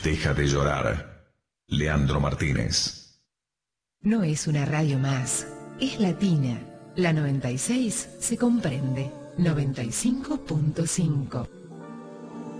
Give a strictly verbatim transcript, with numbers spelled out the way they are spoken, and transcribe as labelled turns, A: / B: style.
A: Deja de llorar. Leandro Martínez.
B: No es una radio más, es latina. La noventa y seis se comprende. noventa y cinco punto cinco.